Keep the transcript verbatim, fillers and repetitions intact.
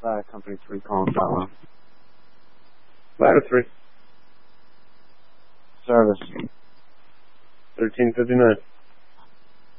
Ladder Company three calling Flatland. Ladder three. Service. thirteen fifty-nine.